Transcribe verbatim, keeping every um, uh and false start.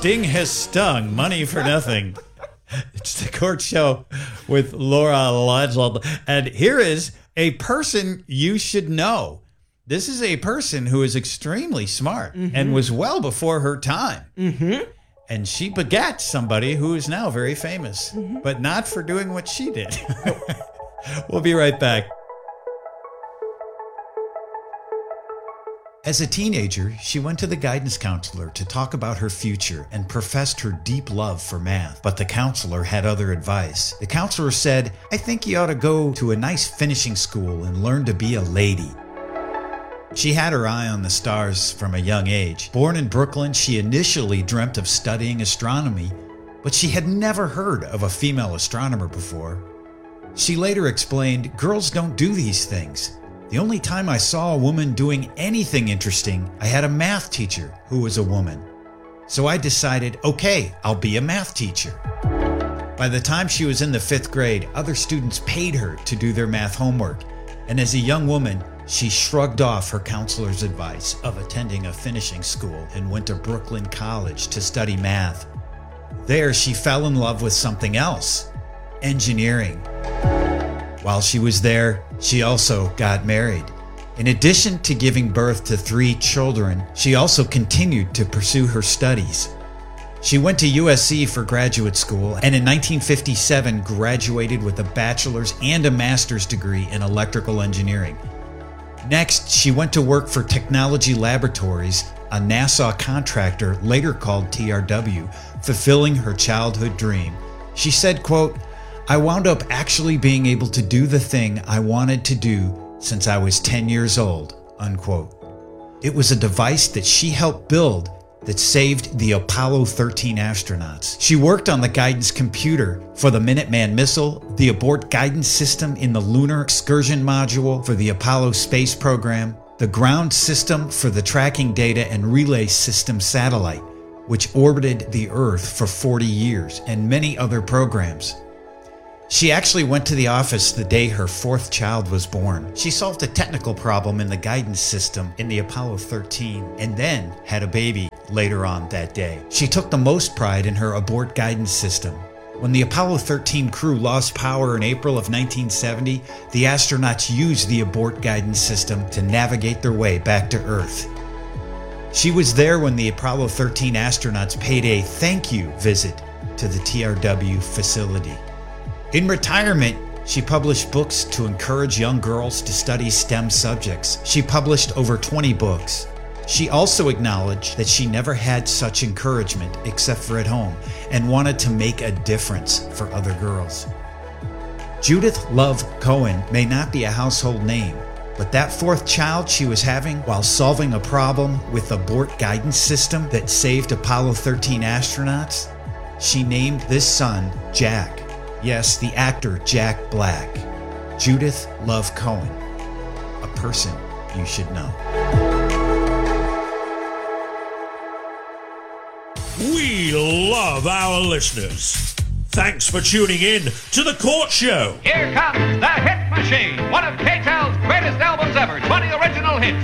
Sting has stung. Money for nothing. It's the Court Show with Laura Lodgell. And here is a person you should know. This is a person who is extremely smart mm-hmm. and was well before her time. Mm-hmm. And she begat somebody who is now very famous, mm-hmm. but not for doing what she did. We'll be right back. As a teenager, she went to the guidance counselor to talk about her future and professed her deep love for math. But the counselor had other advice. The counselor said, I think you ought to go to a nice finishing school and learn to be a lady. She had her eye on the stars from a young age. Born in Brooklyn, she initially dreamt of studying astronomy, but she had never heard of a female astronomer before. She later explained, girls don't do these things. The only time I saw a woman doing anything interesting, I had a math teacher who was a woman. So I decided, okay, I'll be a math teacher. By the time she was in the fifth grade, other students paid her to do their math homework. And as a young woman, she shrugged off her counselor's advice of attending a finishing school and went to Brooklyn College to study math. There, she fell in love with something else, engineering. While she was there, she also got married. In addition to giving birth to three children, she also continued to pursue her studies. She went to U S C for graduate school and in nineteen fifty-seven graduated with a bachelor's and a master's degree in electrical engineering. Next, she went to work for Technology Laboratories, a NASA contractor later called T R W, fulfilling her childhood dream. She said, quote, I wound up actually being able to do the thing I wanted to do since I was ten years old, unquote. It was a device that she helped build that saved the Apollo thirteen astronauts. She worked on the guidance computer for the Minuteman missile, the abort guidance system in the Lunar Excursion Module for the Apollo space program, the ground system for the tracking data and relay system satellite, which orbited the Earth for forty years, and many other programs. She actually went to the office the day her fourth child was born. She solved a technical problem in the guidance system in the Apollo thirteen and then had a baby later on that day. She took the most pride in her abort guidance system. When the Apollo thirteen crew lost power in April of nineteen seventy, the astronauts used the abort guidance system to navigate their way back to Earth. She was there when the Apollo thirteen astronauts paid a thank you visit to the T R W facility. In retirement, she published books to encourage young girls to study STEM subjects. She published over twenty books. She also acknowledged that she never had such encouragement except for at home and wanted to make a difference for other girls. Judith Love Cohen may not be a household name, but that fourth child she was having while solving a problem with the abort guidance system that saved Apollo thirteen astronauts, she named this son Jack. Yes, the actor Jack Black. Judith Love Cohen, a person you should know. We love our listeners. Thanks for tuning in to The Court Show. Here comes the Hit Machine, one of K-Tel's greatest albums ever, twenty original hits.